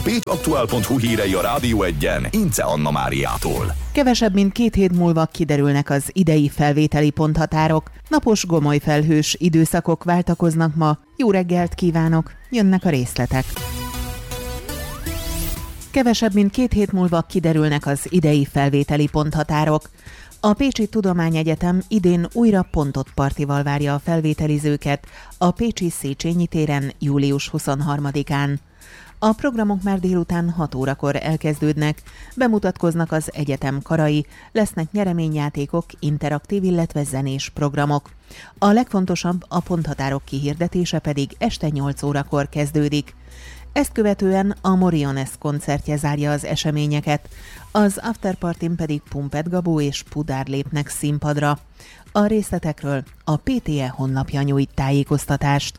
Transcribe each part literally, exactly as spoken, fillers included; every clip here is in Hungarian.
pécaktuál pont hu hírei a Rádió Egyen Ince Anna Máriától. Kevesebb, mint két hét múlva kiderülnek az idei felvételi ponthatárok. Napos, gomoly felhős időszakok váltakoznak ma. Jó reggelt kívánok! Jönnek a részletek. Kevesebb, mint két hét múlva kiderülnek az idei felvételi ponthatárok. A Pécsi Tudományegyetem idén újra pontott partival várja a felvételizőket a pécsi Széchenyi téren július huszonharmadikán. A programok már délután hat órakor elkezdődnek, bemutatkoznak az egyetem karai, lesznek nyereményjátékok, interaktív, illetve zenés programok. A legfontosabb, a ponthatárok kihirdetése pedig este nyolc órakor kezdődik. Ezt követően a Moriones koncertje zárja az eseményeket, az afterpartin pedig Pumpet Gabó és Pudár lépnek színpadra. A részletekről a pé té e honlapja nyújt tájékoztatást.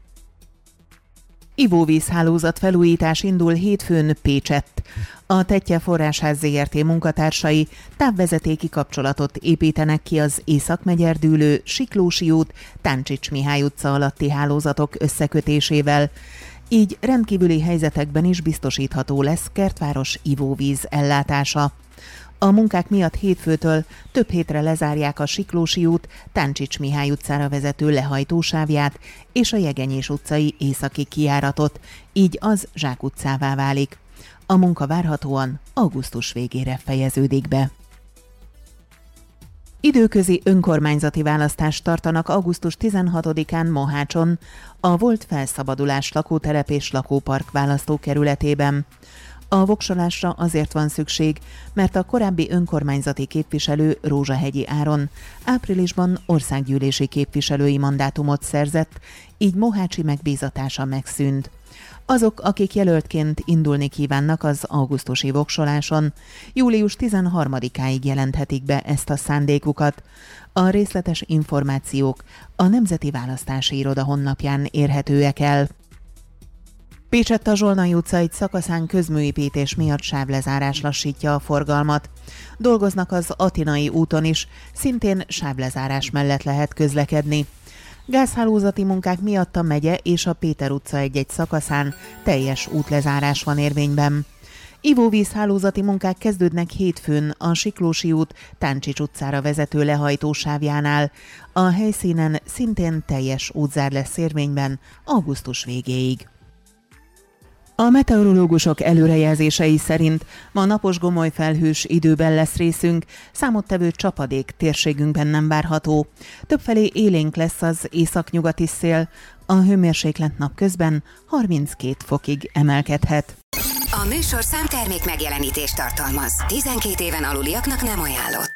Ivóvízhálózat felújítás indul hétfőn Pécsett. A Tettye Forrásház zé er té munkatársai távvezetéki kapcsolatot építenek ki az Észak-Megyerdülő, Siklósi út, Táncsics Mihály utca alatti hálózatok összekötésével. Így rendkívüli helyzetekben is biztosítható lesz Kertváros ivóvíz ellátása. A munkák miatt hétfőtől több hétre lezárják a Siklósi út, Táncsics Mihály utcára vezető lehajtósávját és a Jegenyés utcai északi kijáratot, így az Zsák utcává válik. A munka várhatóan augusztus végére fejeződik be. Időközi önkormányzati választást tartanak augusztus tizenhatodikán Mohácson, a volt Felszabadulás lakótelep és lakópark választókerületében. A voksolásra azért van szükség, mert a korábbi önkormányzati képviselő Rózsahegyi Áron áprilisban országgyűlési képviselői mandátumot szerzett, így mohácsi megbízatása megszűnt. Azok, akik jelöltként indulni kívánnak az augusztusi voksoláson, július tizenharmadikáig jelenthetik be ezt a szándékukat. A részletes információk a Nemzeti Választási Iroda honlapján érhetőek el. Pécsett a Zsolnai utca egy szakaszán közműépítés miatt sávlezárás lassítja a forgalmat. Dolgoznak az Atinai úton is, szintén sávlezárás mellett lehet közlekedni. Gázhálózati munkák miatt a megye és a Péter utca egy-egy szakaszán teljes útlezárás van érvényben. Ivóvízhálózati munkák kezdődnek hétfőn a Siklósi út Táncsics utcára vezető lehajtósávjánál. A helyszínen szintén teljes útzár lesz érvényben augusztus végéig. A meteorológusok előrejelzései szerint ma napos, gomoly felhős időben lesz részünk, számottevő csapadék térségünkben nem várható. Többfelé élénk lesz az északnyugati szél, a hőmérséklet napközben harminckét fokig emelkedhet. A műsorszám termék megjelenítést tartalmaz. tizenkét éven aluliaknak nem ajánlott.